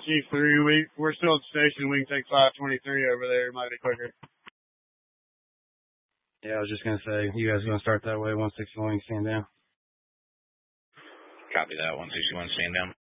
Chief 3. We're still at the station. We can take 523 over there. It might be quicker. Yeah, I was just going to say, you guys going to start that way, 161, stand down? Copy that, 161, stand down.